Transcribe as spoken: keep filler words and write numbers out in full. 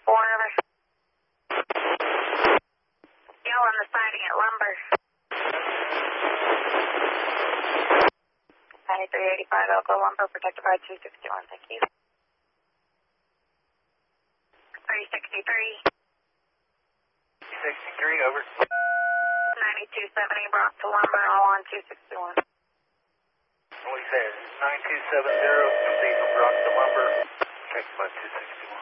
four, over. Y'all on the siding at Lumber. ninety-three eighty-five Elko Lumber, protected by two sixty-one, thank you. three sixty-three. sixty-three, over. ninety-two seventy Brock to Lumber, all on two sixty-one. What he says, nine two seven zero, proceed from Brock to Lumber, protected by two sixty-one.